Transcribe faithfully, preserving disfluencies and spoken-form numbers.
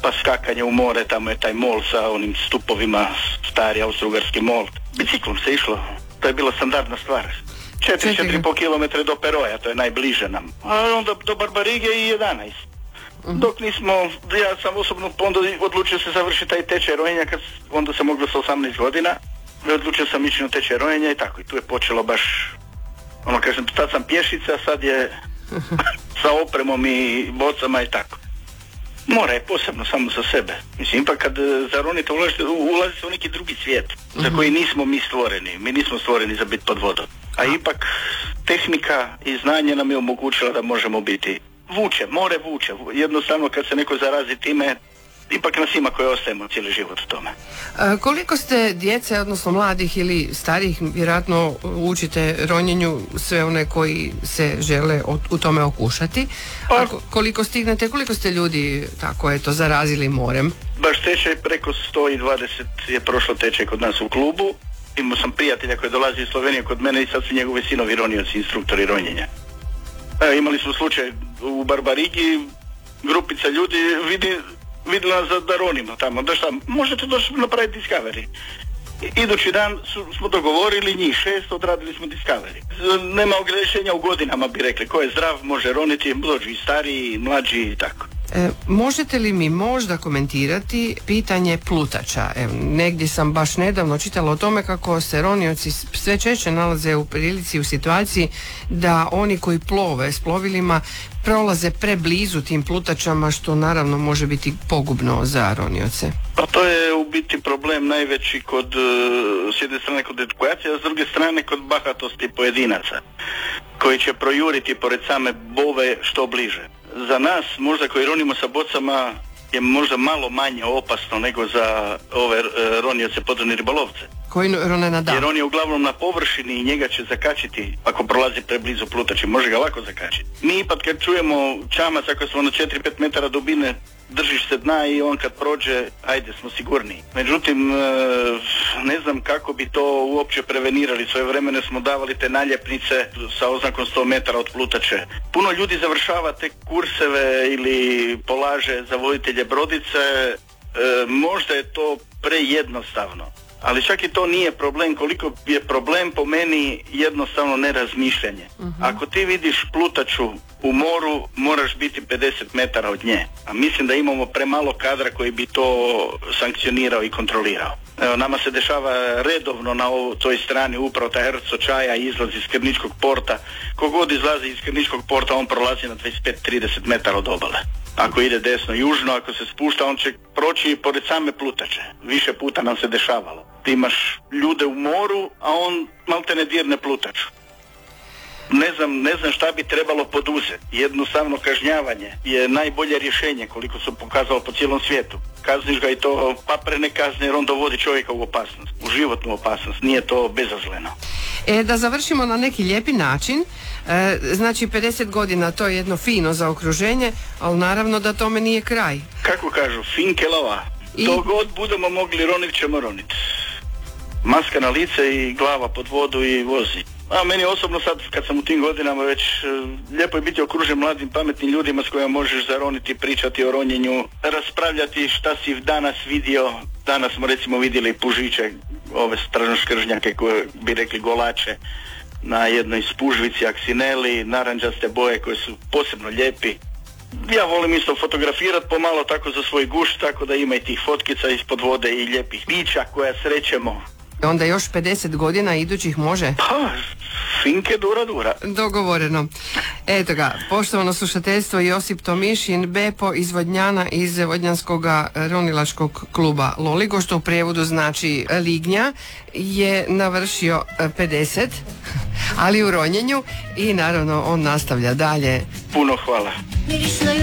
pa skakanje u more, tamo je taj mol sa onim stupovima, stari austrougarski mol. Biciklom se išlo, to je bila standardna stvar. četiri, četiri i pol kilometra do Peroja, to je najbliže nam. A onda do Barbarige i jedanaest. Uh-huh. Dok nismo, ja sam osobno onda odlučio se završiti taj tečaj rojenja, kad onda sam mogao sa osamnaest godina. Odlučio sam ići na tečaj rojenja i tako. I tu je počelo baš, ono kažem, tad sam pješica, sad je sa opremom i bocama i tako. Mora je posebno samo za sebe. Mislim, ipak kad zaronite ulazite, ulazite u neki drugi svijet, uh-huh. za koji nismo mi stvoreni. Mi nismo stvoreni za biti pod vodom. A ipak tehnika i znanje nam je omogućila da možemo biti. Vuče, more vuče. Jednostavno kad se neko zarazi time, ipak nas ima koji ostajemo cijeli život u tome. A koliko ste djece, odnosno mladih ili starih, vjerojatno učite ronjenju sve one koji se žele u tome okušati? A koliko stignete, koliko ste ljudi tako eto zarazili morem? Baš tečaj preko sto dvadeset je prošlo tečaj kod nas u klubu. Imao sam prijatelja koji dolazi iz Slovenije kod mene i sad su njegovi sinovi ronioci, instruktori ronjenja. Evo, imali smo slučaj u Barbarigi, grupica ljudi vidi, vidjela nas da, da ronimo tamo, da šta, možete doći napraviti Discovery. Idući dan su, smo dogovorili njih šest, odradili smo Discovery. Nema ograničenja u godinama, bi rekli, ko je zdrav može roniti, dođu i stariji, i mlađi i tako. E, možete li mi možda komentirati pitanje plutača? E, negdje sam baš nedavno čitala o tome kako se ronioci sve češće nalaze u prilici, u situaciji da oni koji plove s plovilima prolaze preblizu tim plutačama, što naravno može biti pogubno za ronioce. Pa to je u biti problem najveći kod, s jedne strane kod edukacije, a s druge strane kod bahatosti pojedinaca koji će projuriti pored same bove što bliže. Za nas, možda koji ronimo sa bocama, je možda malo manje opasno nego za ove ronioce podvodne ribolovce. Koji rone na dan? Jer on je uglavnom na površini i njega će zakačiti ako prolazi preblizu plutači, može ga lako zakačiti. Mi ipak kad čujemo čamac, ako smo na četiri pet metara dubine, držiš se dna i on kad prođe, ajde, smo sigurniji. Međutim, ne znam kako bi to uopće prevenirali. Svoje vremene smo davali te naljepnice sa oznakom sto metara od plutače. Puno ljudi završava te kurseve ili polaže za voditelje brodice. E, možda je to prejednostavno. Ali čak i to nije problem, koliko je problem po meni jednostavno nerazmišljanje. Uh-huh. Ako ti vidiš plutaču u moru, moraš biti pedeset metara od nje. A mislim da imamo premalo kadra koji bi to sankcionirao i kontrolirao. Evo, nama se dešava redovno na ovoj toj strani upravo ta Herco Čaja izlazi iz Krničkog porta. Kogod izlazi iz Krničkog porta, on prolazi na dvadeset pet trideset metara od obale. Ako ide desno južno, ako se spušta, on će proći pored same plutače. Više puta nam se dešavalo. Ti imaš ljude u moru, a on malte ne dirne plutaču. Ne znam, ne znam šta bi trebalo poduzeti. Jednostavno kažnjavanje je najbolje rješenje koliko su pokazalo po cijelom svijetu. Kazniš ga i to paprene kazne jer on dovodi čovjeka u opasnost, u životnu opasnost. Nije to bezazleno. E, da završimo na neki lijepi način. E, znači pedeset godina, to je jedno fino zaokruženje, ali naravno da tome nije kraj. Kako kažu, finke lava. I... To god budemo mogli ronit, ćemo ronit. Maska na lice i glava pod vodu i vozi. A meni osobno sad, kad sam u tim godinama već, lijepo je biti okružen mladim pametnim ljudima s kojima možeš zaroniti, pričati o ronjenju, raspravljati šta si danas vidio. Danas smo recimo vidjeli pužiće, ove stražnoškržnjake koje bi rekli golače, na jednoj spužvici aksineli, naranđaste boje koje su posebno lijepi. Ja volim isto fotografirati pomalo tako za svoj gušt, tako da ima i tih fotkica ispod vode i lijepih bića koja srećemo. Onda još pedeset godina idućih može? Pa, finke dura dura. Dogovoreno. Eto ga, poštovano slušateljstvo, Josip Tomišin, Bepo iz Vodnjana, iz Vodnjanskog ronilačkog kluba Loligo, što u prijevodu znači lignja, je navršio pedeset, ali u ronjenju, i naravno on nastavlja dalje. Puno hvala.